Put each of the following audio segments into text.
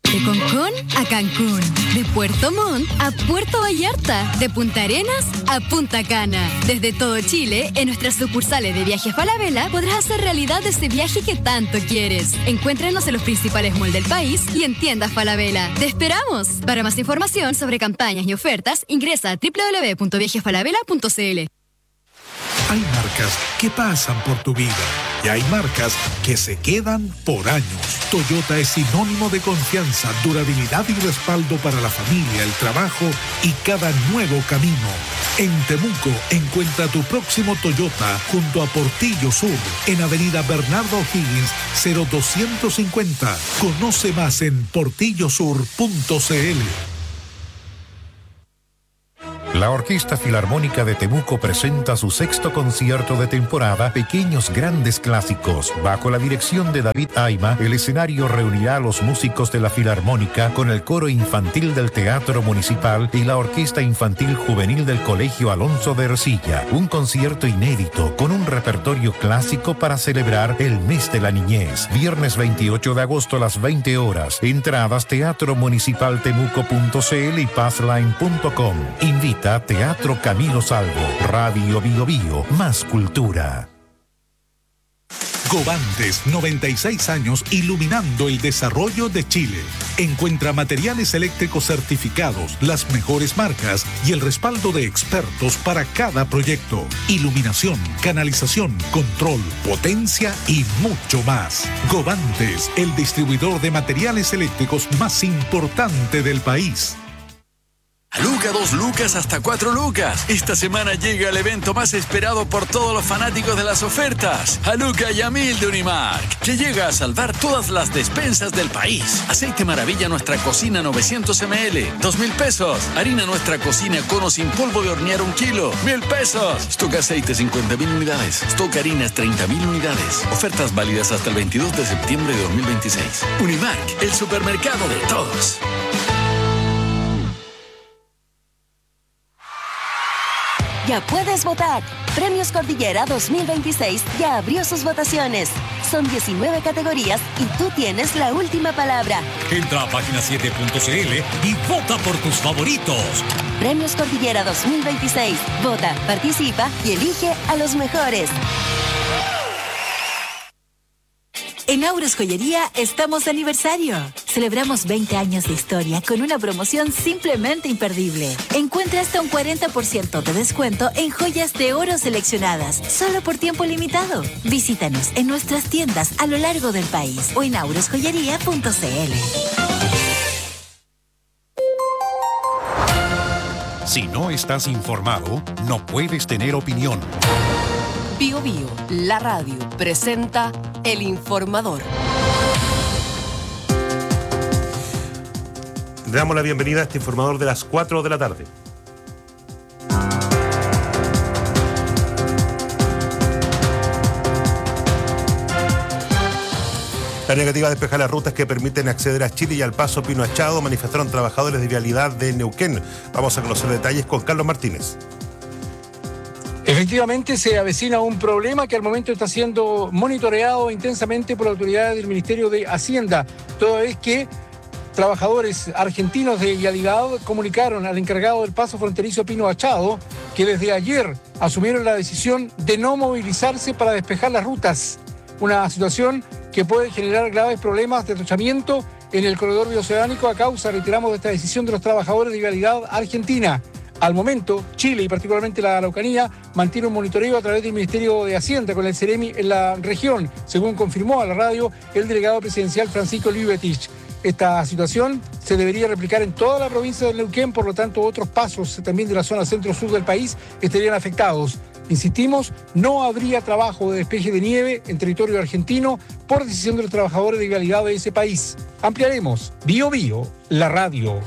De Concón a Cancún, de Puerto Montt a Puerto Vallarta, de Punta Arenas a Punta Cana. Desde todo Chile, en nuestras sucursales de Viajes Falabella podrás hacer realidad ese viaje que tanto quieres. Encuéntranos en los principales malls del país y en tiendas Falabella. ¡Te esperamos! Para más información sobre campañas y ofertas, ingresa a www.viajesfalabella.cl. Hay marcas que pasan por tu vida y hay marcas que se quedan por años. Toyota es sinónimo de confianza, durabilidad y respaldo para la familia, el trabajo y cada nuevo camino. En Temuco, encuentra tu próximo Toyota junto a Portillo Sur, en Avenida Bernardo O'Higgins, 0250. Conoce más en portillosur.cl. La Orquesta Filarmónica de Temuco presenta su 6º concierto de temporada, Pequeños Grandes Clásicos. Bajo la dirección de David Aima, el escenario reunirá a los músicos de la Filarmónica con el coro infantil del Teatro Municipal y la Orquesta Infantil Juvenil del Colegio Alonso de Ercilla. Un concierto inédito con un repertorio clásico para celebrar el mes de la niñez. Viernes 28 de agosto a las 20 horas. Entradas teatromunicipaltemuco.cl y passline.com. Invita Teatro Camilo Salvo, Radio Bio Bio, más cultura. Govantes, 96 años iluminando el desarrollo de Chile. Encuentra materiales eléctricos certificados, las mejores marcas y el respaldo de expertos para cada proyecto. Iluminación, canalización, control, potencia y mucho más. Govantes, el distribuidor de materiales eléctricos más importante del país. A Luca, 2 lucas hasta 4 lucas. Esta semana llega el evento más esperado por todos los fanáticos de las ofertas. A Luca y a 1000 de Unimark, que llega a salvar todas las despensas del país. Aceite Maravilla Nuestra Cocina 900 ml, 2.000 pesos. Harina Nuestra Cocina Cono sin polvo de hornear 1 kilo, 1.000 pesos. Stock aceite 50.000 unidades. Stock harinas 30.000 unidades. Ofertas válidas hasta el 22 de septiembre de 2026. Unimark, el supermercado de todos. Ya puedes votar. Premios Cordillera 2026 ya abrió sus votaciones. Son 19 categorías y tú tienes la última palabra. Entra a página7.cl y vota por tus favoritos. Premios Cordillera 2026. Vota, participa y elige a los mejores. En Auros Joyería estamos de aniversario. Celebramos 20 años de historia con una promoción simplemente imperdible. Encuentra hasta un 40% de descuento en joyas de oro seleccionadas, solo por tiempo limitado. Visítanos en nuestras tiendas a lo largo del país o en aurosjoyería.cl. Si no estás informado, no puedes tener opinión. Bio Bio, la radio, presenta El Informador. Le damos la bienvenida a este informador de las 4 de la tarde. La negativa de despejar las rutas que permiten acceder a Chile y al paso Pino Achado manifestaron trabajadores de vialidad de Neuquén. Vamos a conocer detalles con Carlos Martínez. Efectivamente, se avecina un problema que al momento está siendo monitoreado intensamente por la autoridad del Ministerio de Hacienda, toda vez que trabajadores argentinos de vialidad comunicaron al encargado del paso fronterizo Pino Achado que desde ayer asumieron la decisión de no movilizarse para despejar las rutas, una situación que puede generar graves problemas de atochamiento en el corredor bioceánico a causa, reiteramos, de esta decisión de los trabajadores de vialidad argentina. Al momento, Chile y particularmente la Araucanía mantiene un monitoreo a través del Ministerio de Hacienda con el Ceremi en la región, según confirmó a la radio el delegado presidencial Francisco Libetich. Esta situación se debería replicar en toda la provincia de Neuquén, por lo tanto otros pasos también de la zona centro-sur del país estarían afectados. Insistimos, no habría trabajo de despeje de nieve en territorio argentino por decisión de los trabajadores de vialidad de ese país. Ampliaremos. Bio Bio, la radio.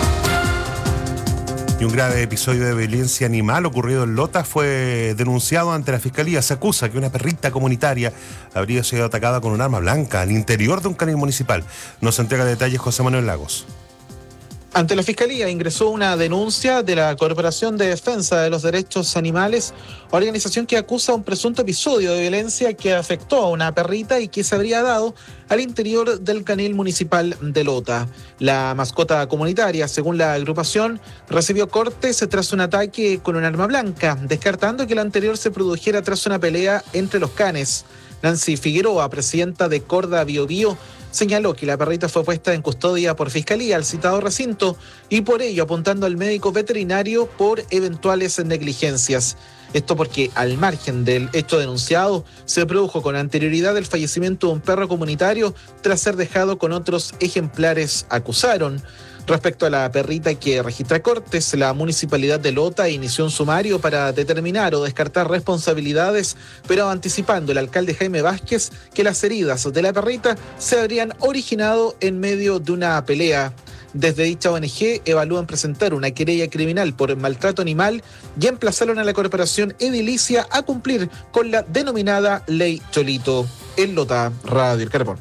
Y un grave episodio de violencia animal ocurrido en Lota fue denunciado ante la Fiscalía. Se acusa que una perrita comunitaria habría sido atacada con un arma blanca al interior de un canil municipal. Nos entrega detalles José Manuel Lagos. Ante la Fiscalía ingresó una denuncia de la Corporación de Defensa de los Derechos Animales, organización que acusa un presunto episodio de violencia que afectó a una perrita y que se habría dado al interior del canil municipal de Lota. La mascota comunitaria, según la agrupación, recibió cortes tras un ataque con un arma blanca, descartando que el anterior se produjera tras una pelea entre los canes. Nancy Figueroa, presidenta de Corda Biobío, señaló que la perrita fue puesta en custodia por Fiscalía al citado recinto y por ello apuntando al médico veterinario por eventuales negligencias. Esto porque al margen del hecho denunciado, se produjo con anterioridad el fallecimiento de un perro comunitario tras ser dejado con otros ejemplares, acusaron. Respecto a la perrita que registra cortes, la Municipalidad de Lota inició un sumario para determinar o descartar responsabilidades, pero anticipando el alcalde Jaime Vázquez que las heridas de la perrita se habrían originado en medio de una pelea. Desde dicha ONG evalúan presentar una querella criminal por maltrato animal y emplazaron a la corporación edilicia a cumplir con la denominada Ley Cholito. En Lota, Radio El Carbón.